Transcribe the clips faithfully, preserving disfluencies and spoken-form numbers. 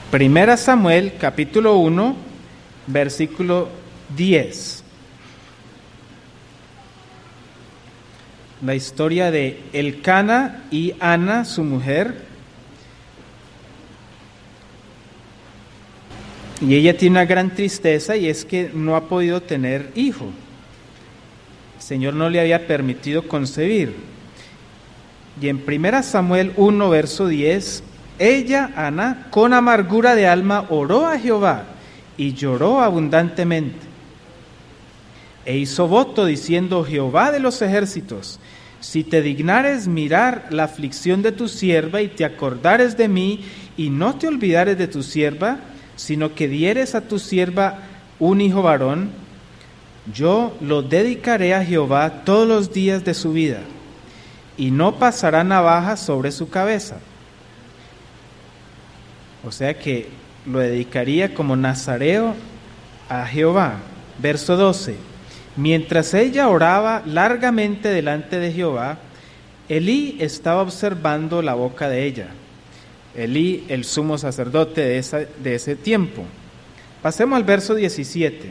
Primera Samuel, capítulo uno, versículo diez. La historia de Elcana y Ana, su mujer. Y ella tiene una gran tristeza, y es que no ha podido tener hijo. El Señor no le había permitido concebir. Y en Primera Samuel uno, verso diez, ella, Ana, con amargura de alma oró a Jehová y lloró abundantemente. E hizo voto diciendo: Jehová de los ejércitos, si te dignares mirar la aflicción de tu sierva y te acordares de mí y no te olvidares de tu sierva, sino que dieres a tu sierva un hijo varón, yo lo dedicaré a Jehová todos los días de su vida, y no pasará navaja sobre su cabeza. O sea que lo dedicaría como nazareo a Jehová. Verso doce. Mientras ella oraba largamente delante de Jehová, Elí estaba observando la boca de ella. Elí, el sumo sacerdote de, esa, de ese tiempo. Pasemos al verso diecisiete.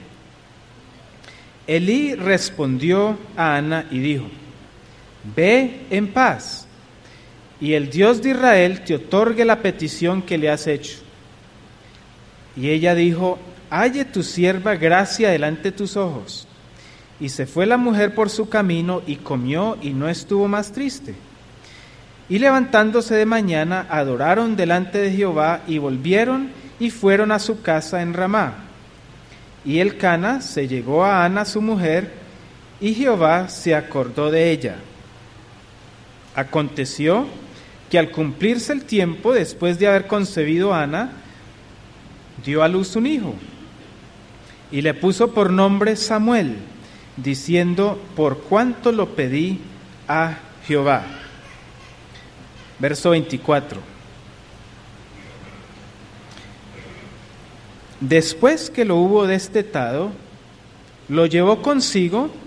Elí respondió a Ana y dijo: Ve en paz, y el Dios de Israel te otorgue la petición que le has hecho. Y ella dijo: Halle tu sierva gracia delante de tus ojos. Y se fue la mujer por su camino y comió y no estuvo más triste. Y levantándose de mañana adoraron delante de Jehová y volvieron y fueron a su casa en Ramá. Y Elcana se llegó a Ana su mujer, y Jehová se acordó de ella. Aconteció que al cumplirse el tiempo, después de haber concebido Ana, dio a luz un hijo, y le puso por nombre Samuel, diciendo: por cuanto lo pedí a Jehová. Verso veinticuatro. Después que lo hubo destetado, lo llevó consigo